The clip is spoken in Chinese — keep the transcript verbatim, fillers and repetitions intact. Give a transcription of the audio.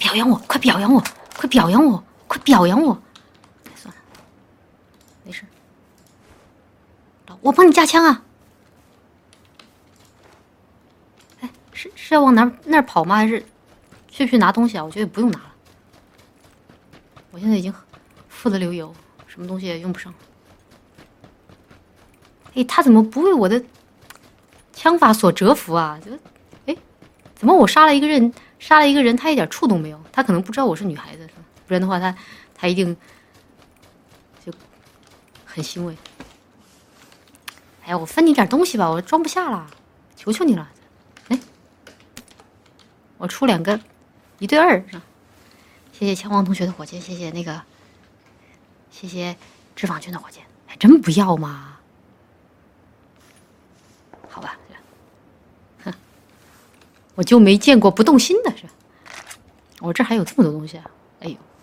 表扬我，快表扬我，快表扬我，快表扬我！哎，算了，没事。我帮你架枪啊！哎，是是要往哪那儿跑吗？还是去不去拿东西啊？我觉得不用拿了。我现在已经富得流油，什么东西也用不上。哎，他怎么不为我的枪法所折服啊？就，哎，怎么我杀了一个人，杀了一个人，他一点触动没有？他可能不知道我是女孩子，是吧？不然的话，他他一定就很欣慰。哎呀，我分你点东西吧，我装不下了，求求你了。哎，我出两个，一对二，是吧？谢谢枪王同学的火箭，谢谢那个，谢谢脂肪君的火箭，还真不要吗？好吧，哼，我就没见过不动心的，是吧？我这还有这么多东西啊！哎呦。